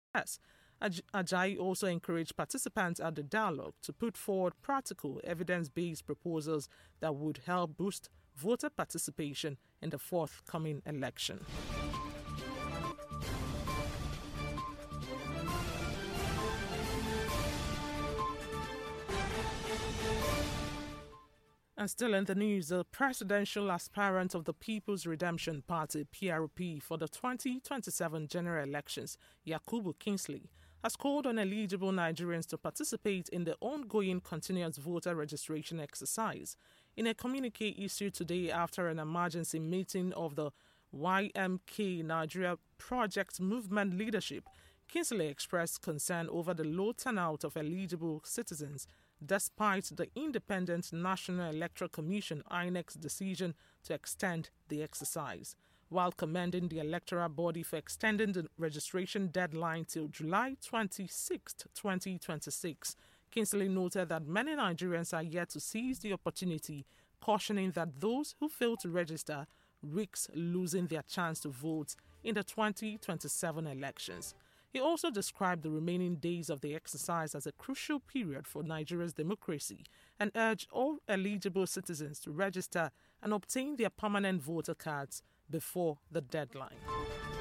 Yes, Ajayi also encouraged participants at the dialogue to put forward practical, evidence-based proposals that would help boost voter participation in the forthcoming election. And still in the news, the presidential aspirant of the People's Redemption Party, PRP, for the 2027 general elections, Yakubu Kingsley, has called on eligible Nigerians to participate in the ongoing continuous voter registration exercise. In a communique issued today after an emergency meeting of the YMK Nigeria Project Movement leadership, Kingsley expressed concern over the low turnout of eligible citizens despite the Independent National Electoral Commission (INEC's) decision to extend the exercise. While commending the electoral body for extending the registration deadline till July 26, 2026, Kingsley noted that many Nigerians are yet to seize the opportunity, cautioning that those who fail to register risk losing their chance to vote in the 2027 elections. He also described the remaining days of the exercise as a crucial period for Nigeria's democracy and urged all eligible citizens to register and obtain their permanent voter cards before the deadline.